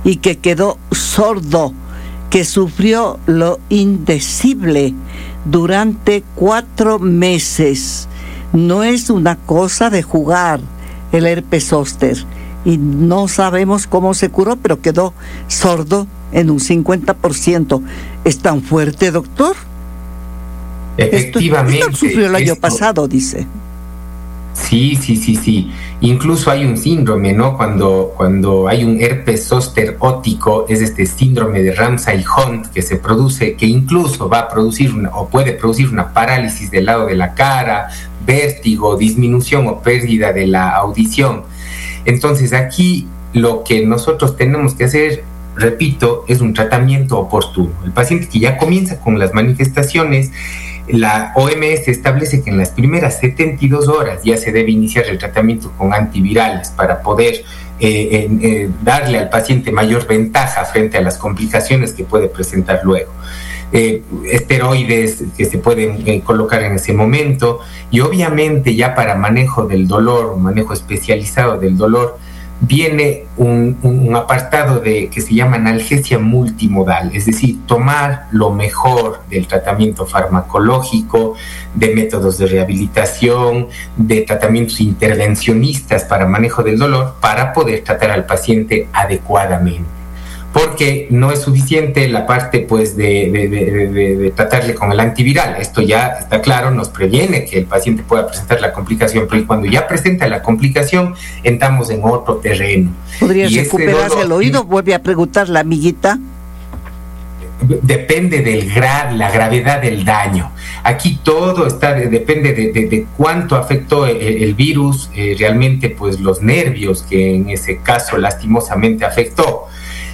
y que quedó sordo, que sufrió lo indecible durante 4 meses. No es una cosa de jugar el herpes zóster, y no sabemos cómo se curó, pero quedó sordo en un 50%. ¿Es tan fuerte, doctor? Efectivamente. Esto sufrió el año pasado, dice. Sí. Incluso hay un síndrome, ¿no? Cuando hay un herpes zóster ótico, es este síndrome de Ramsay-Hunt que se produce, que incluso va a producir puede producir una parálisis del lado de la cara, vértigo, disminución o pérdida de la audición. Entonces aquí lo que nosotros tenemos que hacer, repito, es un tratamiento oportuno. El paciente que ya comienza con las manifestaciones, la OMS establece que en las primeras 72 horas ya se debe iniciar el tratamiento con antivirales para poder darle al paciente mayor ventaja frente a las complicaciones que puede presentar luego. Esteroides que se pueden colocar en ese momento, y obviamente ya para manejo del dolor, un manejo especializado del dolor, viene un apartado que se llama analgesia multimodal, es decir, tomar lo mejor del tratamiento farmacológico, de métodos de rehabilitación, de tratamientos intervencionistas para manejo del dolor, para poder tratar al paciente adecuadamente. Porque no es suficiente la parte pues de tratarle con el antiviral. Esto ya está claro, nos previene que el paciente pueda presentar la complicación, pero cuando ya presenta la complicación entramos en otro terreno. ¿Podría recuperarse el oído? Vuelve a preguntar la amiguita. Depende la gravedad del daño. Aquí todo depende de cuánto afectó el virus, realmente pues los nervios, que en ese caso lastimosamente afectó.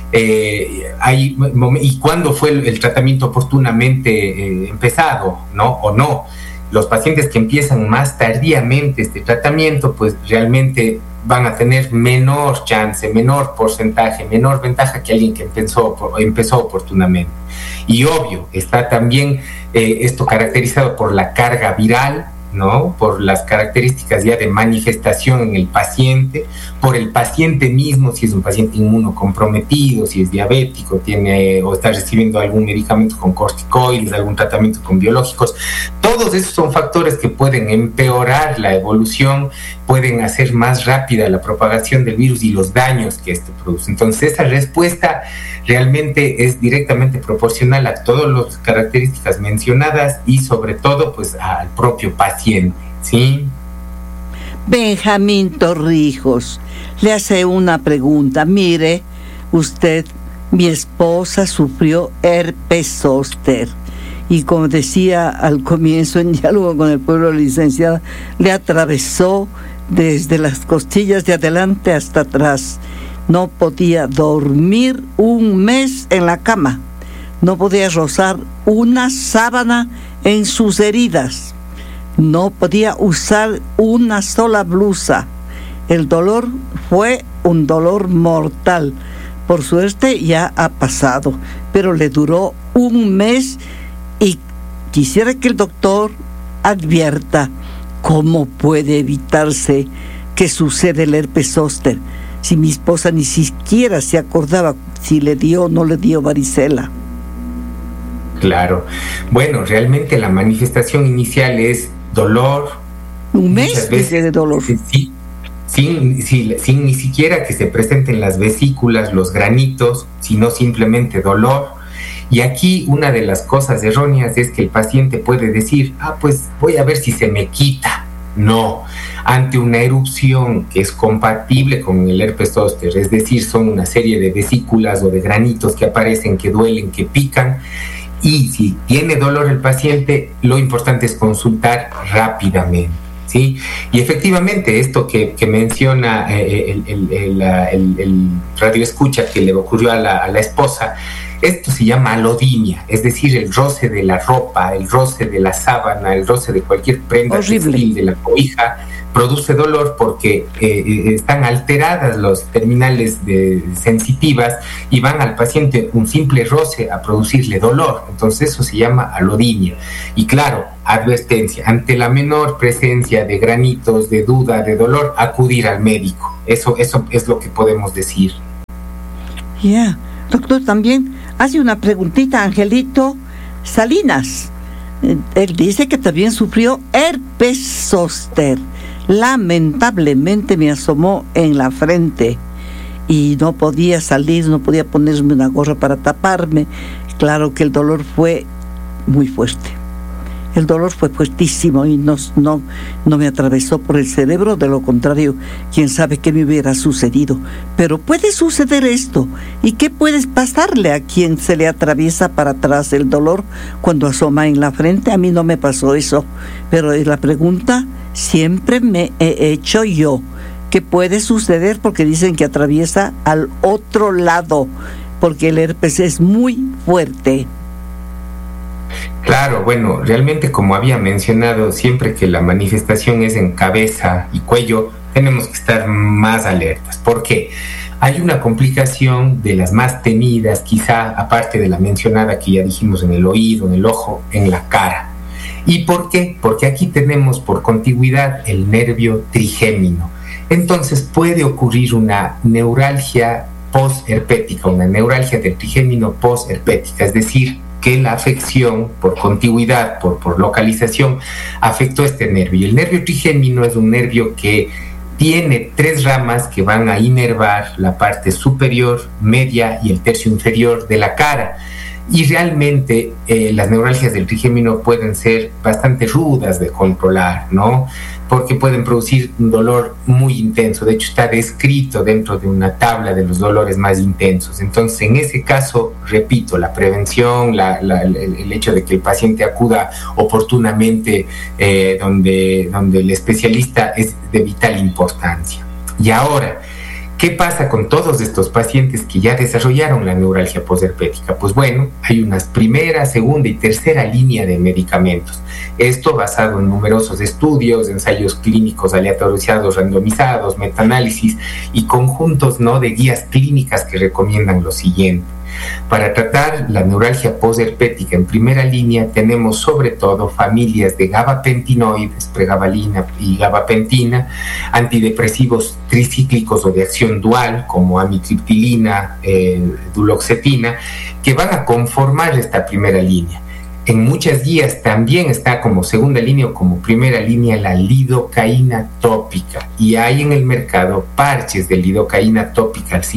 Y cuándo fue el tratamiento oportunamente empezado, ¿no? O no. Los pacientes que empiezan más tardíamente este tratamiento, pues realmente van a tener menor chance, menor porcentaje, menor ventaja que alguien que empezó oportunamente. Y obvio, está también esto caracterizado por la carga viral, ¿no? Por las características ya de manifestación en el paciente, por el paciente mismo, si es un paciente inmunocomprometido, si es diabético, o está recibiendo algún medicamento con corticoides, algún tratamiento con biológicos. Todos esos son factores que pueden empeorar la evolución, pueden hacer más rápida la propagación del virus y los daños que este produce. Entonces, esa respuesta realmente es directamente proporcional a todas las características mencionadas y sobre todo pues al propio paciente, ¿sí? Benjamín Torrijos le hace una pregunta. Mire, usted, mi esposa sufrió herpes zóster y, como decía al comienzo en diálogo con el pueblo, licenciada, le atravesó desde las costillas de adelante hasta atrás. No podía dormir un mes en la cama, no podía rozar una sábana en sus heridas, no podía usar una sola blusa. El dolor fue un dolor mortal. Por suerte ya ha pasado, pero le duró un mes y quisiera que el doctor advierta cómo puede evitarse que suceda el herpes zóster, si mi esposa ni siquiera se acordaba si le dio o no le dio varicela. Claro. Bueno, realmente la manifestación inicial es dolor. Un mes de dolor. Sí, sin ni siquiera que se presenten las vesículas, los granitos, sino simplemente dolor. Y aquí una de las cosas erróneas es que el paciente puede decir, pues voy a ver si se me quita. No, ante una erupción que es compatible con el herpes zóster, es decir, son una serie de vesículas o de granitos que aparecen, que duelen, que pican, y si tiene dolor el paciente, lo importante es consultar rápidamente, ¿sí? Y efectivamente esto que menciona el radioescucha que le ocurrió a la esposa, esto se llama alodinia, es decir, el roce de la ropa, el roce de la sábana, el roce de cualquier prenda textil de la cobija, produce dolor porque están alteradas las terminales sensitivas y van al paciente un simple roce a producirle dolor. Entonces eso se llama alodinia. Y claro, advertencia, ante la menor presencia de granitos, de duda, de dolor, acudir al médico. Eso es lo que podemos decir. Ya, doctor, también hace una preguntita Angelito Salinas. Él dice que también sufrió herpes zóster. Lamentablemente me asomó en la frente y no podía salir, no podía ponerme una gorra para taparme. Claro que el dolor fue muy fuerte. El dolor fue fuertísimo y no me atravesó por el cerebro, de lo contrario, quién sabe qué me hubiera sucedido. Pero puede suceder esto. ¿Y qué puede pasarle a quien se le atraviesa para atrás el dolor cuando asoma en la frente? A mí no me pasó eso, pero la pregunta siempre me he hecho yo. ¿Qué puede suceder? Porque dicen que atraviesa al otro lado, porque el herpes es muy fuerte. Claro, bueno, realmente como había mencionado, siempre que la manifestación es en cabeza y cuello, tenemos que estar más alertas. ¿Por qué? Hay una complicación de las más temidas, quizá aparte de la mencionada que ya dijimos en el oído, en el ojo, en la cara. ¿Y por qué? Porque aquí tenemos por contigüidad el nervio trigémino. Entonces puede ocurrir una neuralgia posherpética, una neuralgia del trigémino posherpética, es decir, que la afección por contigüidad, por localización, afectó este nervio. Y el nervio trigémino es un nervio que tiene 3 ramas que van a inervar la parte superior, media y el tercio inferior de la cara. Y realmente las neuralgias del trigémino pueden ser bastante rudas de controlar, ¿no? Porque pueden producir un dolor muy intenso. De hecho, está descrito dentro de una tabla de los dolores más intensos. Entonces, en ese caso, repito, la prevención, el hecho de que el paciente acuda oportunamente donde el especialista es de vital importancia. Y ahora, ¿qué pasa con todos estos pacientes que ya desarrollaron la neuralgia posherpética? Pues bueno, hay una primera, segunda y tercera línea de medicamentos. Esto basado en numerosos estudios, ensayos clínicos aleatorizados, randomizados, metaanálisis y conjuntos, ¿no?, de guías clínicas que recomiendan lo siguiente. Para tratar la neuralgia posherpética en primera línea tenemos sobre todo familias de gabapentinoides, pregabalina y gabapentina, antidepresivos tricíclicos o de acción dual como amitriptilina, duloxetina, que van a conformar esta primera línea. En muchas guías también está como segunda línea o como primera línea la lidocaína tópica, y hay en el mercado parches de lidocaína tópica al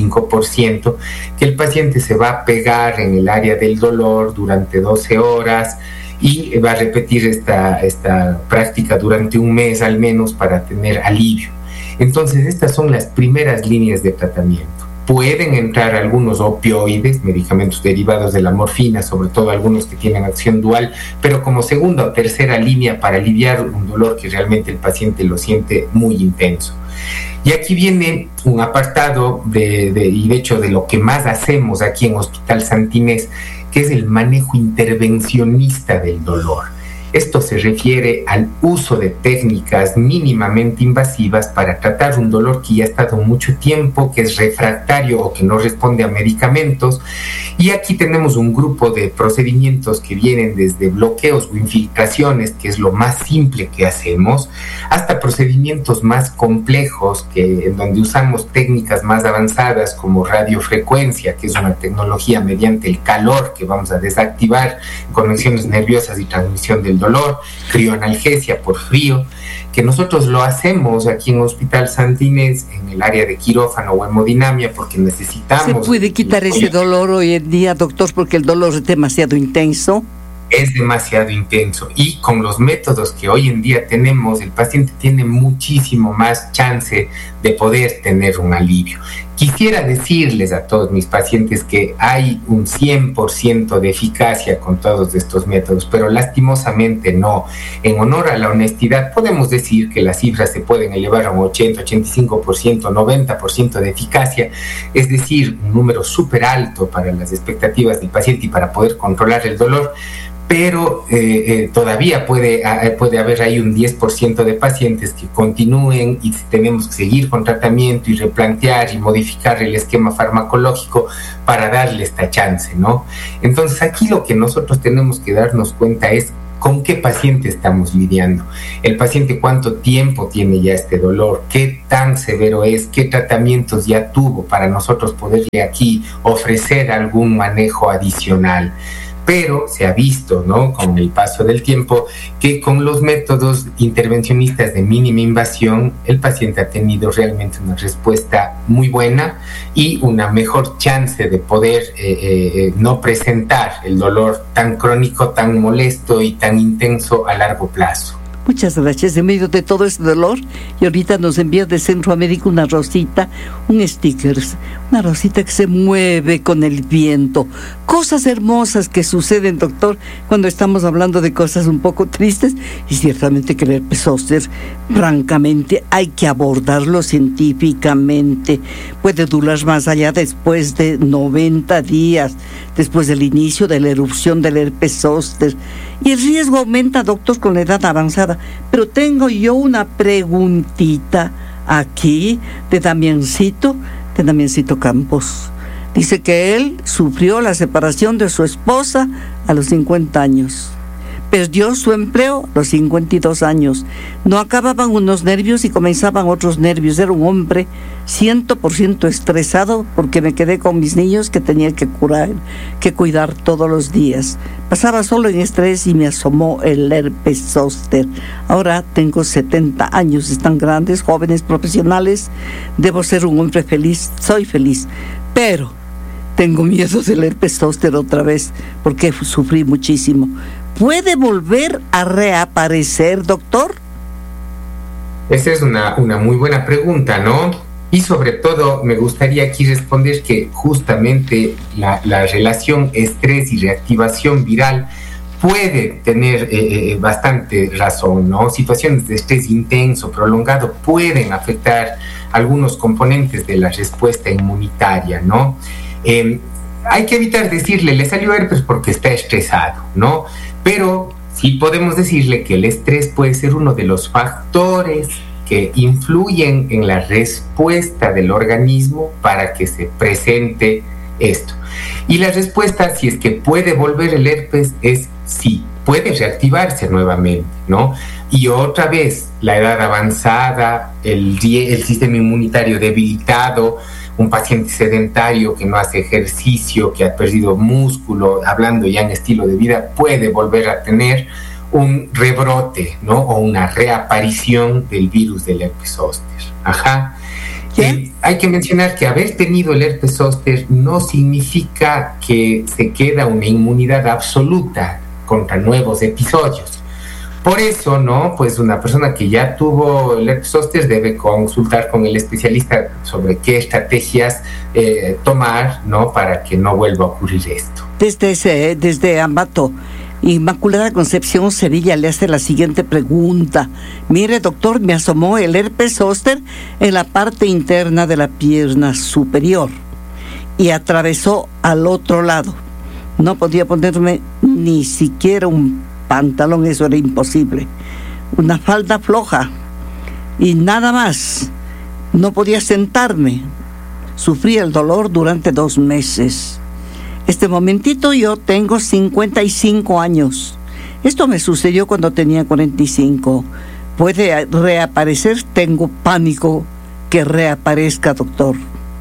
5% que el paciente se va a pegar en el área del dolor durante 12 horas y va a repetir esta práctica durante un mes al menos para tener alivio. Entonces estas son las primeras líneas de tratamiento. Pueden entrar algunos opioides, medicamentos derivados de la morfina, sobre todo algunos que tienen acción dual, pero como segunda o tercera línea para aliviar un dolor que realmente el paciente lo siente muy intenso. Y aquí viene un apartado y de hecho de lo que más hacemos aquí en Hospital Santa Inés, que es el manejo intervencionista del dolor. Esto se refiere al uso de técnicas mínimamente invasivas para tratar un dolor que ya ha estado mucho tiempo, que es refractario o que no responde a medicamentos. Y aquí tenemos un grupo de procedimientos que vienen desde bloqueos o infiltraciones, que es lo más simple que hacemos, hasta procedimientos más complejos, en donde usamos técnicas más avanzadas como radiofrecuencia, que es una tecnología mediante el calor que vamos a desactivar conexiones nerviosas y transmisión del dolor, crioanalgesia por frío, que nosotros lo hacemos aquí en Hospital Santa Inés en el área de quirófano o hemodinamia porque necesitamos... ¿Se puede quitar ese dolor hoy en día, doctor, porque el dolor es demasiado intenso? Es demasiado intenso, y con los métodos que hoy en día tenemos, el paciente tiene muchísimo más chance de poder tener un alivio. Quisiera decirles a todos mis pacientes que hay un 100% de eficacia con todos estos métodos, pero lastimosamente no. En honor a la honestidad, podemos decir que las cifras se pueden elevar a un 80, 85%, 90% de eficacia, es decir, un número súper alto para las expectativas del paciente y para poder controlar el dolor. Pero todavía puede haber ahí un 10% de pacientes que continúen y tenemos que seguir con tratamiento y replantear y modificar el esquema farmacológico para darle esta chance, ¿no? Entonces aquí lo que nosotros tenemos que darnos cuenta es con qué paciente estamos lidiando. El paciente cuánto tiempo tiene ya este dolor, qué tan severo es, qué tratamientos ya tuvo para nosotros poderle aquí ofrecer algún manejo adicional. Pero se ha visto, ¿no?, con el paso del tiempo, que con los métodos intervencionistas de mínima invasión, el paciente ha tenido realmente una respuesta muy buena y una mejor chance de poder no presentar el dolor tan crónico, tan molesto y tan intenso a largo plazo. Muchas gracias. En medio de todo este dolor, y ahorita nos envía de Centroamérica una rosita, un sticker, una rosita que se mueve con el viento. Cosas hermosas que suceden, doctor, cuando estamos hablando de cosas un poco tristes, y ciertamente que el herpes zóster, francamente, hay que abordarlo científicamente. Puede durar más allá después de 90 días, después del inicio de la erupción del herpes zóster. Y el riesgo aumenta, doctor, con la edad avanzada. Pero tengo yo una preguntita aquí de Damiancito Campos. Dice que él sufrió la separación de su esposa a los 50 años. Perdió su empleo a los 52 años. No acababan unos nervios y comenzaban otros nervios. Era un hombre 100% estresado porque me quedé con mis niños que tenía que cuidar todos los días. Pasaba solo en estrés y me asomó el herpes zóster. Ahora tengo 70 años, están grandes, jóvenes, profesionales. Debo ser un hombre feliz, soy feliz. Pero tengo miedo del herpes zóster otra vez porque sufrí muchísimo. ¿Puede volver a reaparecer, doctor? Esa es una muy buena pregunta, ¿no? Y sobre todo me gustaría aquí responder que justamente la relación estrés y reactivación viral puede tener bastante razón, ¿no? Situaciones de estrés intenso, prolongado, pueden afectar algunos componentes de la respuesta inmunitaria, ¿no? Hay que evitar decirle, le salió herpes porque está estresado, ¿no? Pero sí podemos decirle que el estrés puede ser uno de los factores que influyen en la respuesta del organismo para que se presente esto. Y la respuesta, si es que puede volver el herpes, es sí, puede reactivarse nuevamente, ¿no? Y otra vez, la edad avanzada, el sistema inmunitario debilitado, un paciente sedentario que no hace ejercicio, que ha perdido músculo, hablando ya en estilo de vida, puede volver a tener un rebrote, ¿no? O una reaparición del virus del herpes zóster. Ajá. Hay que mencionar que haber tenido el herpes zóster no significa que se queda una inmunidad absoluta contra nuevos episodios. Por eso, ¿no? Pues una persona que ya tuvo el herpes zóster debe consultar con el especialista sobre qué estrategias tomar, ¿no? Para que no vuelva a ocurrir esto. Desde Ambato, Inmaculada Concepción Sevilla le hace la siguiente pregunta. Mire, doctor, me asomó el herpes zóster en la parte interna de la pierna superior y atravesó al otro lado. No podía ponerme ni siquiera un pantalón, eso era imposible. Una falda floja y nada más. No podía sentarme. Sufrí el dolor durante 2 meses. Este momentito yo tengo 55 años. Esto me sucedió cuando tenía 45. ¿Puede reaparecer? Tengo pánico que reaparezca, doctor.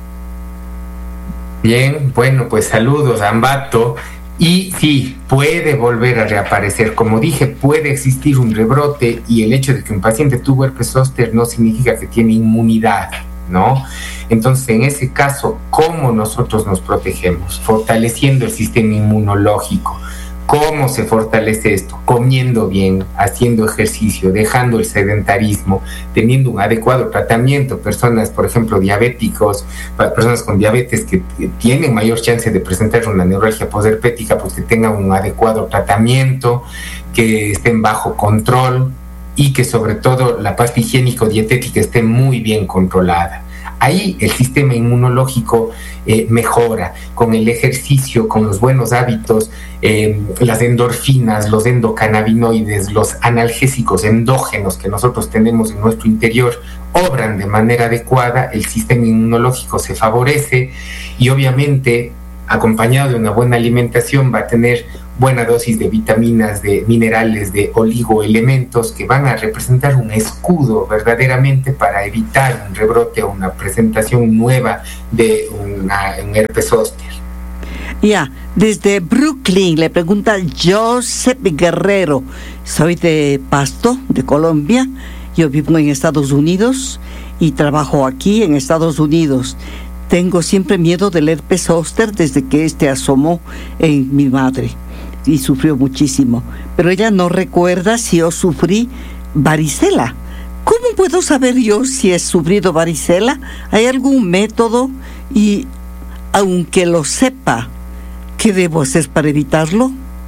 Bien, bueno, pues saludos, Ambato. Y sí, puede volver a reaparecer. Como dije, puede existir un rebrote y el hecho de que un paciente tuvo herpes zóster no significa que tiene inmunidad, ¿no? Entonces, en ese caso, ¿cómo nosotros nos protegemos? Fortaleciendo el sistema inmunológico. ¿Cómo se fortalece esto? Comiendo bien, haciendo ejercicio, dejando el sedentarismo, teniendo un adecuado tratamiento. Personas, por ejemplo, diabéticos, personas con diabetes que tienen mayor chance de presentar una neuralgia posherpética, pues que tengan un adecuado tratamiento, que estén bajo control y que sobre todo la parte higiénico-dietética esté muy bien controlada. Ahí el sistema inmunológico mejora con el ejercicio, con los buenos hábitos, las endorfinas, los endocannabinoides, los analgésicos endógenos que nosotros tenemos en nuestro interior obran de manera adecuada, el sistema inmunológico se favorece y obviamente acompañado de una buena alimentación va a tener buena dosis de vitaminas, de minerales, de oligoelementos que van a representar un escudo verdaderamente para evitar un rebrote o una presentación nueva de un herpes zóster. Ya, desde Brooklyn le pregunta Joseph Guerrero. Soy de Pasto, de Colombia. Yo vivo en Estados Unidos y trabajo aquí en Estados Unidos. Tengo siempre miedo del herpes zóster desde que asomó en mi madre y sufrió muchísimo. Pero ella no recuerda si yo sufrí varicela. ¿Cómo puedo saber yo si he sufrido varicela? ¿Hay algún método? Y aunque lo sepa, ¿qué debo hacer para evitarlo?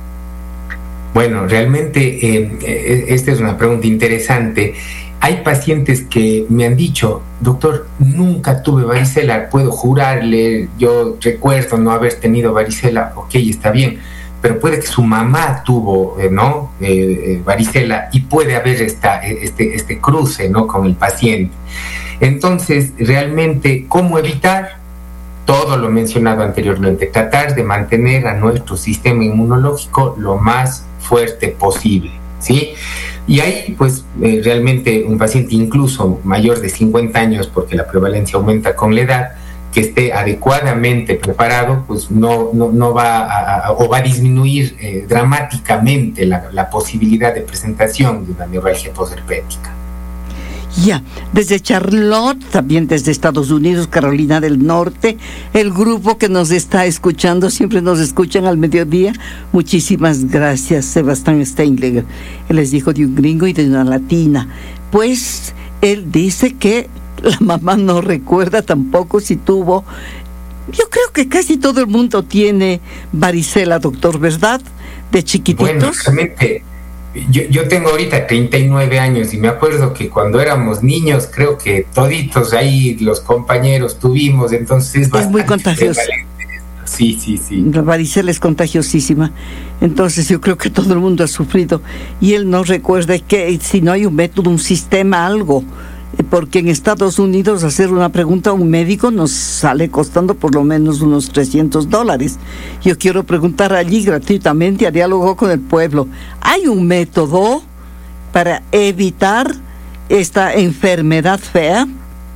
Bueno, realmente esta es una pregunta interesante. Hay pacientes que me han dicho, doctor, nunca tuve varicela, puedo jurarle, yo recuerdo no haber tenido varicela. Ok, está bien, pero puede que su mamá tuvo varicela y puede haber este cruce, ¿no?, con el paciente. Entonces, realmente, ¿cómo evitar? Todo lo mencionado anteriormente, tratar de mantener a nuestro sistema inmunológico lo más fuerte posible, ¿sí? Y ahí, pues, realmente un paciente incluso mayor de 50 años, porque la prevalencia aumenta con la edad, que esté adecuadamente preparado, pues no va a disminuir dramáticamente la posibilidad de presentación de una neuralgia posherpética. Ya, desde Charlotte, también desde Estados Unidos, Carolina del Norte, el grupo que nos está escuchando, siempre nos escuchan al mediodía. Muchísimas gracias, Sebastián Steinleger. Él es hijo de un gringo y de una latina. Pues él dice que la mamá no recuerda tampoco si tuvo. Yo creo que casi todo el mundo tiene varicela, doctor, ¿verdad? De chiquititos. Bueno, realmente. Yo tengo ahorita 39 años y me acuerdo que cuando éramos niños, creo que toditos ahí los compañeros tuvimos, entonces es muy contagioso. Sí. La varicela es contagiosísima, entonces yo creo que todo el mundo ha sufrido y él no recuerda que si no hay un método, un sistema, algo, porque en Estados Unidos hacer una pregunta a un médico nos sale costando por lo menos unos $300. Yo quiero preguntar allí gratuitamente a Diálogo con el Pueblo. ¿Hay un método para evitar esta enfermedad fea?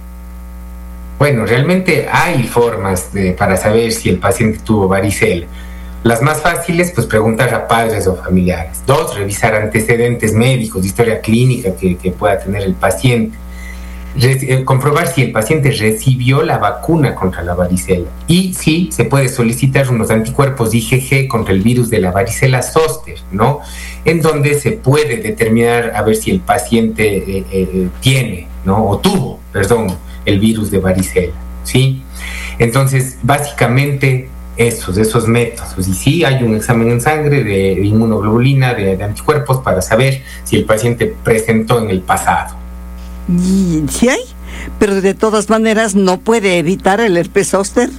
Bueno, realmente hay formas para saber si el paciente tuvo varicela. Las más fáciles, pues preguntar a padres o familiares. 2, revisar antecedentes médicos, historia clínica que pueda tener el paciente. Comprobar si el paciente recibió la vacuna contra la varicela y si se puede solicitar unos anticuerpos IgG contra el virus de la varicela zóster, ¿no? En donde se puede determinar a ver si el paciente tuvo el virus de varicela, ¿sí? Entonces, básicamente esos métodos. Y sí hay un examen en sangre de inmunoglobulina, de anticuerpos, para saber si el paciente presentó en el pasado. Y sí hay, pero de todas maneras no puede evitar el herpes zóster.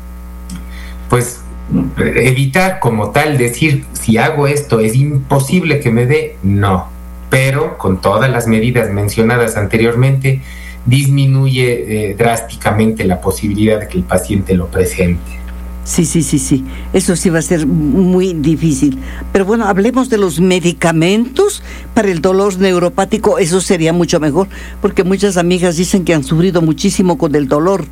Pues evitar como tal, decir si hago esto es imposible que me dé, no, pero con todas las medidas mencionadas anteriormente disminuye drásticamente la posibilidad de que el paciente lo presente. Sí. Eso sí va a ser muy difícil. Pero bueno, hablemos de los medicamentos para el dolor neuropático. Eso sería mucho mejor, porque muchas amigas dicen que han sufrido muchísimo con el dolor.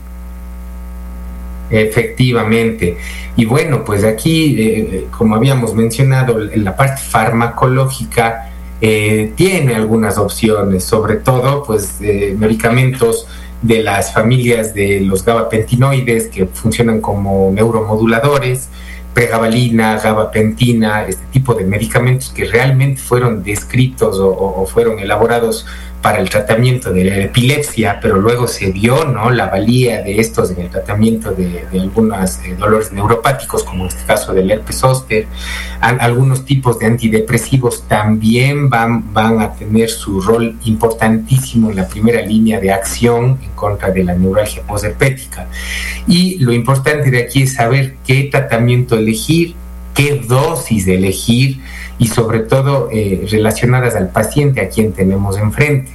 Efectivamente. Y bueno, pues aquí, como habíamos mencionado, la parte farmacológica tiene algunas opciones, sobre todo pues medicamentos de las familias de los gabapentinoides que funcionan como neuromoduladores, pregabalina, gabapentina, este tipo de medicamentos que realmente fueron descritos o fueron elaborados para el tratamiento de la epilepsia, pero luego se vio, ¿no?, la valía de estos en el tratamiento de algunos dolores neuropáticos, como en este caso del herpes zóster. Algunos tipos de antidepresivos también van a tener su rol importantísimo en la primera línea de acción en contra de la neuralgia posherpética. Y lo importante de aquí es saber qué tratamiento elegir, qué dosis elegir y sobre todo relacionadas al paciente a quien tenemos enfrente.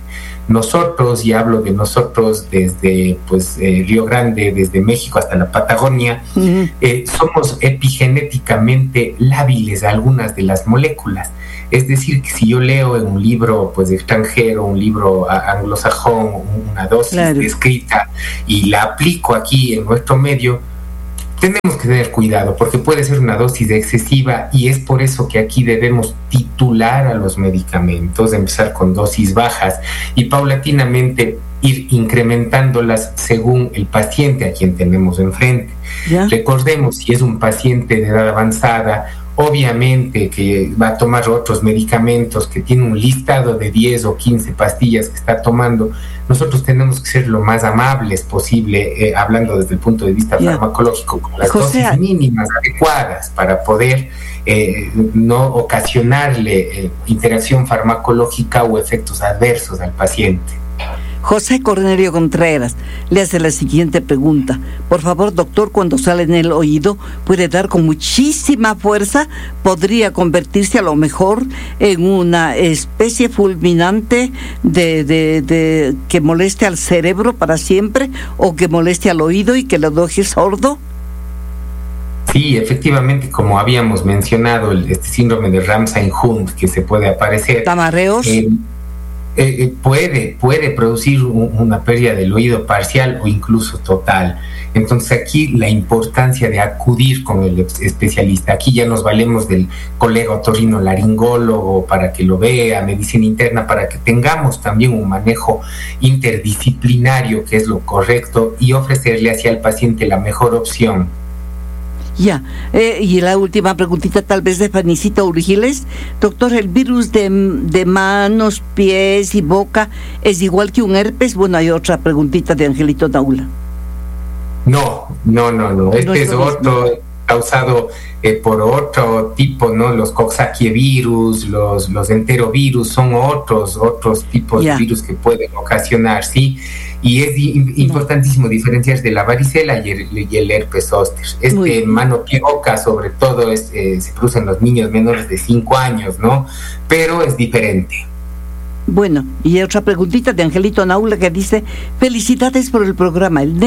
nosotros, y hablo de nosotros desde Río Grande, desde México hasta la Patagonia, somos epigenéticamente lábiles a algunas de las moléculas. Es decir, que si yo leo en un libro extranjero, un libro anglosajón, una dosis escrita y la aplico aquí en nuestro medio, tenemos que tener cuidado porque puede ser una dosis excesiva, y es por eso que aquí debemos titular a los medicamentos, empezar con dosis bajas y paulatinamente ir incrementándolas según el paciente a quien tenemos enfrente. ¿Ya? Recordemos, si es un paciente de edad avanzada, obviamente que va a tomar otros medicamentos, que tiene un listado de 10 o 15 pastillas que está tomando. Nosotros tenemos que ser lo más amables posible, hablando desde el punto de vista farmacológico, con las dosis mínimas adecuadas para poder no ocasionarle interacción farmacológica o efectos adversos al paciente. José Cornelio Contreras le hace la siguiente pregunta. Por favor, doctor, cuando sale en el oído, ¿puede dar con muchísima fuerza? ¿Podría convertirse a lo mejor en una especie fulminante de que moleste al cerebro para siempre, o que moleste al oído y que lo deje sordo? Sí, efectivamente, como habíamos mencionado, este síndrome de Ramsay-Hunt que se puede aparecer. ¿Tamareos? Puede producir una pérdida del oído parcial o incluso total. Entonces aquí la importancia de acudir con el especialista. Aquí ya nos valemos del colega otorrinolaringólogo para que lo vea, medicina interna, para que tengamos también un manejo interdisciplinario, que es lo correcto, y ofrecerle hacia el paciente la mejor opción. Ya, y la última preguntita, tal vez de Fanicita Urgiles. Doctor, ¿el virus de manos, pies y boca es igual que un herpes? Bueno, hay otra preguntita de Angelito Naula. No. Este es otro, causado por otro tipo, ¿no? Los coxsackievirus, los enterovirus son otros tipos de virus que pueden ocasionar, ¿sí? Y es importantísimo diferenciar de la varicela y el herpes zóster. Mano, pie, boca, sobre todo, se produce en los niños menores de 5 años, ¿no? Pero es diferente. Bueno, y otra preguntita de Angelito Naula que dice: felicidades por el programa. El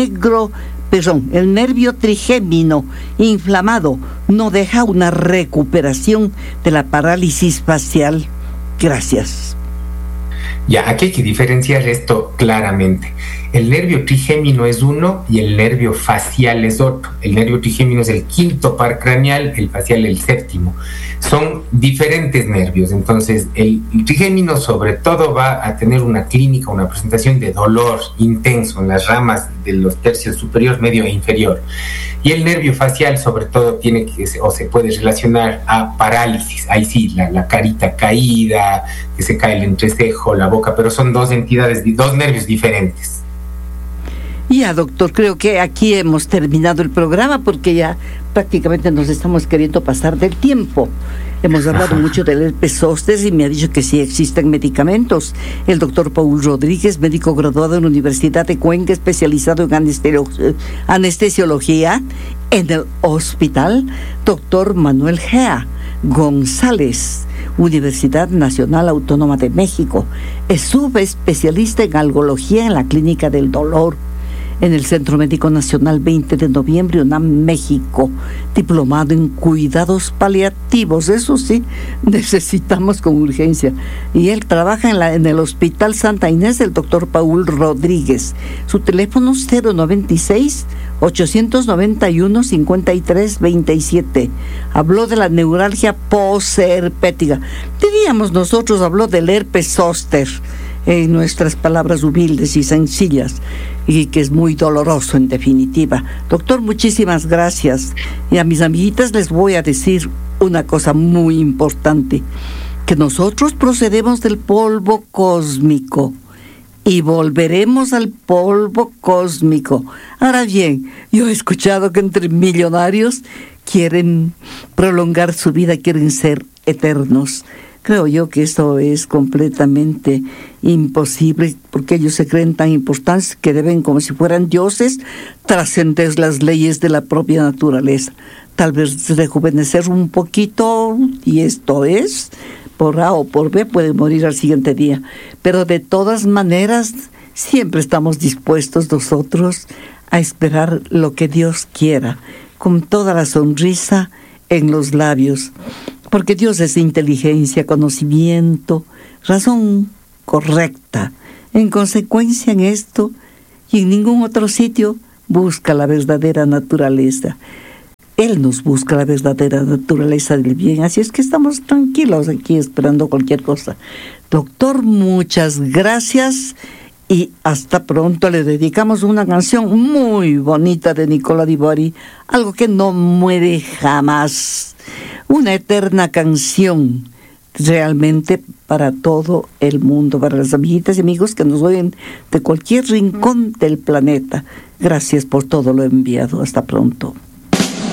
nervio trigémino inflamado no deja una recuperación de la parálisis facial. Gracias. Ya, aquí hay que diferenciar esto claramente. El nervio trigémino es uno y el nervio facial es otro. El nervio trigémino es el quinto par craneal, el facial el séptimo. Son diferentes nervios. Entonces, el trigémino sobre todo va a tener una clínica, una presentación de dolor intenso en las ramas de los tercios superior, medio e inferior. Y el nervio facial sobre todo tiene se puede relacionar a parálisis. Ahí sí, la carita caída, que se cae el entrecejo, la boca, pero son dos nervios diferentes. Ya, doctor, creo que aquí hemos terminado el programa porque ya prácticamente nos estamos queriendo pasar del tiempo. Hemos hablado mucho del herpes zóster y me ha dicho que sí existen medicamentos. El doctor Paul Rodríguez, médico graduado en la Universidad de Cuenca, especializado en anestesiología en el hospital Dr. Manuel Gea González, Universidad Nacional Autónoma de México. Es subespecialista en algología en la Clínica del Dolor en el Centro Médico Nacional 20 de noviembre, UNAM, México. Diplomado en cuidados paliativos, eso sí, necesitamos con urgencia. Y él trabaja en el Hospital Santa Inés del doctor Paul Rodríguez. Su teléfono 096-891-5327. Habló de la neuralgia posherpética. Diríamos nosotros, habló del herpes zóster, en nuestras palabras humildes y sencillas, y que es muy doloroso en definitiva. Doctor, muchísimas gracias. Y a mis amiguitas les voy a decir una cosa muy importante, que nosotros procedemos del polvo cósmico y volveremos al polvo cósmico. Ahora bien, yo he escuchado que entre millonarios quieren prolongar su vida, quieren ser eternos. Creo yo que esto es completamente imposible, porque ellos se creen tan importantes que deben, como si fueran dioses, trascender las leyes de la propia naturaleza. Tal vez rejuvenecer un poquito, y esto es, por A o por B puede morir al siguiente día. Pero de todas maneras, siempre estamos dispuestos nosotros a esperar lo que Dios quiera, con toda la sonrisa en los labios. Porque Dios es inteligencia, conocimiento, razón correcta. En consecuencia, en esto y en ningún otro sitio busca la verdadera naturaleza. Él nos busca la verdadera naturaleza del bien. Así es que estamos tranquilos aquí esperando cualquier cosa. Doctor, muchas gracias y hasta pronto. Le dedicamos una canción muy bonita de Nicola Di Bari, algo que no muere jamás. Una eterna canción realmente para todo el mundo, para las amiguitas y amigos que nos oyen de cualquier rincón del planeta. Gracias por todo lo enviado. Hasta pronto.